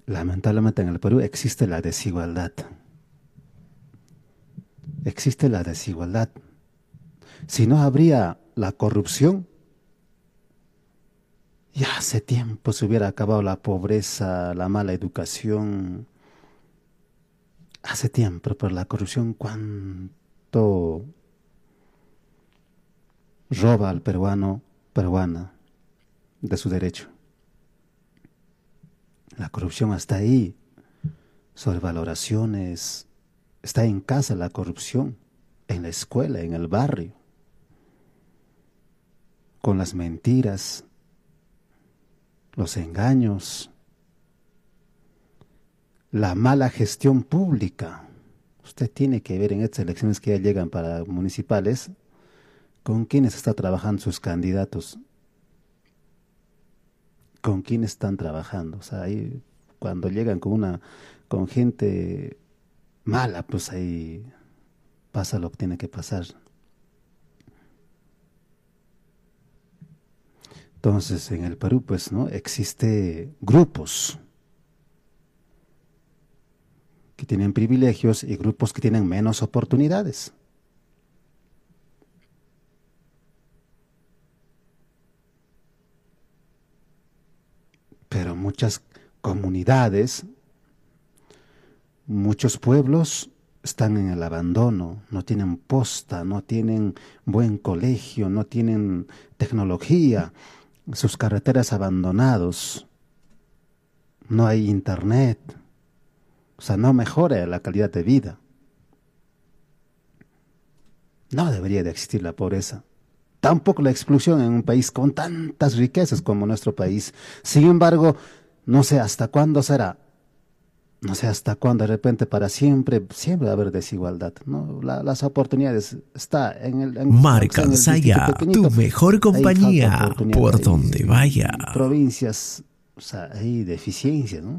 lamentablemente en el Perú existe la desigualdad. Existe la desigualdad. Si no habría la corrupción, ya hace tiempo se hubiera acabado la pobreza, la mala educación. Hace tiempo, pero la corrupción cuánto roba al peruano, peruana, de su derecho. La corrupción está ahí, sobrevaloraciones, está en casa la corrupción, en la escuela, en el barrio, con las mentiras, los engaños, la mala gestión pública. Usted tiene que ver en estas elecciones que ya llegan para municipales con quiénes está trabajando sus candidatos, con quiénes están trabajando. O sea, ahí cuando llegan con gente mala, pues ahí pasa lo que tiene que pasar. Entonces, en el Perú, pues, ¿no? Existe grupos que tienen privilegios y grupos que tienen menos oportunidades. Pero muchas comunidades, muchos pueblos están en el abandono, no tienen posta, no tienen buen colegio, no tienen tecnología, sus carreteras abandonados, no hay internet, o sea, no mejora la calidad de vida. No debería de existir la pobreza. Tampoco la exclusión en un país con tantas riquezas como nuestro país. Sin embargo, no sé hasta cuándo será. No sé hasta cuándo, de repente, para siempre, siempre va a haber desigualdad, ¿no? Las oportunidades está aunque Marca sea en el distrito Ansaya, tu pequeñito, mejor hay falta compañía oportunidad, por hay donde vaya. provincias, o sea, hay deficiencias, ¿no?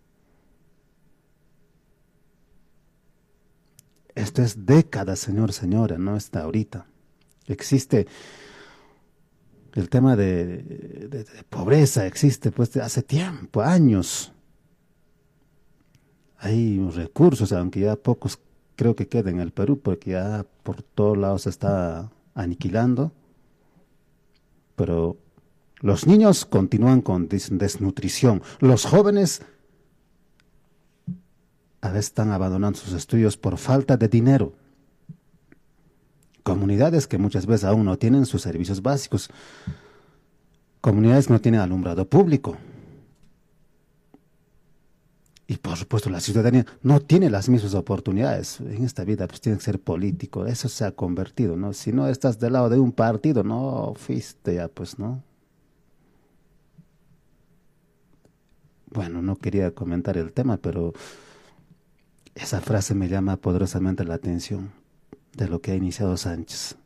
Esto es décadas, señor, señora, no está ahorita. Existe el tema de pobreza, existe pues de hace tiempo, años. Hay recursos, aunque ya pocos creo que queden en el Perú, porque ya por todos lados se está aniquilando, pero los niños continúan con desnutrición. Los jóvenes a veces están abandonando sus estudios por falta de dinero. Comunidades que muchas veces aún no tienen sus servicios básicos. Comunidades que no tienen alumbrado público. Y por supuesto la ciudadanía no tiene las mismas oportunidades. En esta vida pues tiene que ser político. Eso se ha convertido, ¿no? Si no estás del lado de un partido, no fuiste ya, pues, ¿no? Bueno, no quería comentar el tema, pero esa frase me llama poderosamente la atención de lo que ha iniciado Sánchez.